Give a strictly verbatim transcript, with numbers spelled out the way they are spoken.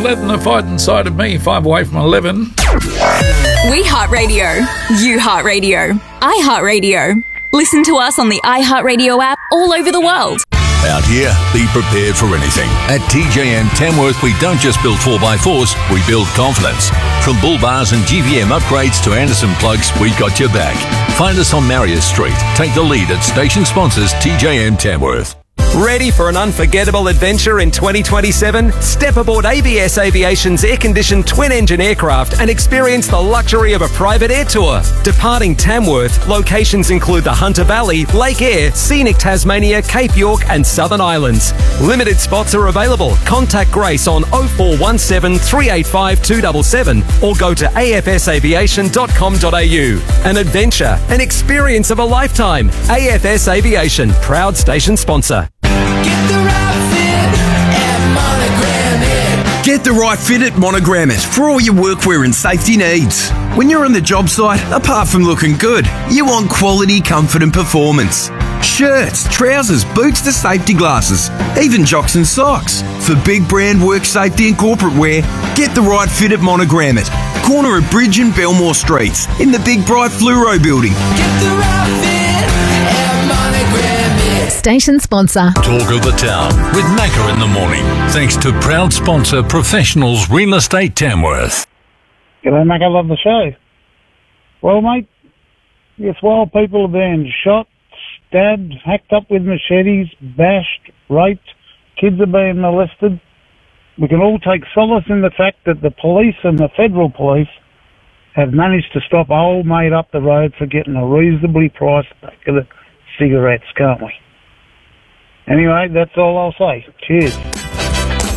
letting the fight inside of me. Five away from eleven. We Heart Radio. You Heart Radio. I Heart Radio. Listen to us on the iHeartRadio app all over the world. Out here, be prepared for anything. At T J M Tamworth, we don't just build four by fours, we build confidence. From bull bars and G V M upgrades to Anderson plugs, we've got your back. Find us on Marius Street. Take the lead at station sponsors T J M Tamworth. Ready for an unforgettable adventure in twenty twenty-seven? Step aboard A B S Aviation's air-conditioned twin-engine aircraft and experience the luxury of a private air tour. Departing Tamworth, locations include the Hunter Valley, Lake Eyre, scenic Tasmania, Cape York and Southern Islands. Limited spots are available. Contact Grace on oh four one seven, three eight five, two seven seven or go to a f s aviation dot com dot a u. An adventure, an experience of a lifetime. A F S Aviation, proud station sponsor. Get the right fit at Monogram It for all your workwear and safety needs. When you're on the job site, apart from looking good, you want quality, comfort and performance. Shirts, trousers, boots to safety glasses, even jocks and socks. For big brand work safety and corporate wear, get the right fit at Monogram It. Corner of Bridge and Belmore Streets in the Big Bright Fluoro building. Get the right fit at Monogram It. Station sponsor. Talk of the Town with Macca in the morning. Thanks to proud sponsor Professionals Real Estate Tamworth. G'day, Macca. I love the show. Well, mate, yes, while people are being shot, stabbed, hacked up with machetes, bashed, raped, kids are being molested, we can all take solace in the fact that the police and the federal police have managed to stop old mate up the road for getting a reasonably priced pack of the cigarettes, can't we? Anyway, that's all I'll say. Cheers.